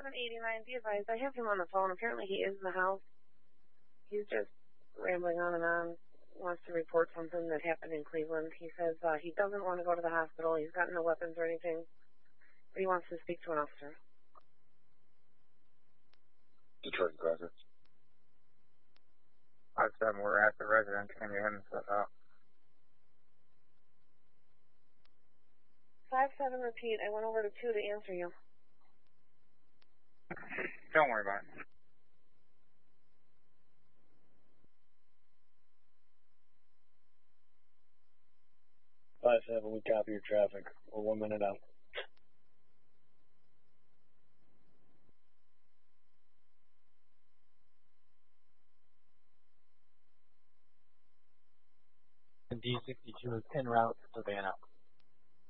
5789, be advised, I have him on the phone. Apparently he is in the house. He's just rambling on and on. Wants to report something that happened in Cleveland. He says he doesn't want to go to the hospital. He's got no weapons or anything. But he wants to speak to an officer. Detroit Gazette. 5-7, we're at the residence. Can you hear me set up? 5-7, repeat. I went over to 2 to answer you. Don't worry about it. 5-7, we copy your traffic. We're 1 minute out. And D62 is en route to Savannah.